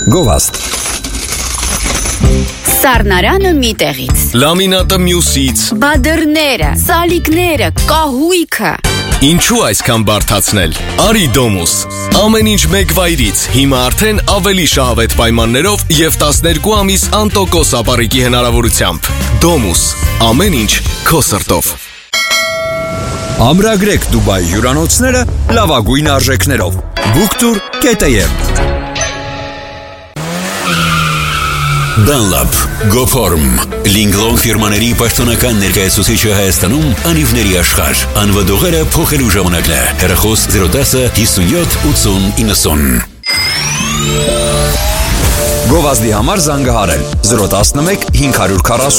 Գովաստ Սառնարանը մի տեղից, Լամինատը մյուսից, բադրները, սալիկները, կահույքը։ Ինչու այսքան բարդացնել? Արի Դոմուս։ Ամեն ինչ մեկ վայրից, հիմա արդեն ավելի շահավետ պայմաններով եւ 12 ամիս անտոկոս ապառիկի հնարավորությամբ։ Դոմուս, ամեն ինչ քո սրտով։ Ամրագրեք Դուբայ հյուրանոցները լավագույն արժեքներով։ Booktour.am Dunlop, Goform, Linglong ֆիրմաների պաշտոնական ներկայացուցիչը Հայաստանում անիվների աշխարհ, անվադողերը փոխելու ժամանակն է, հեռախոս 010 57 80 90 Գովազդի համար զանգահարել 011 540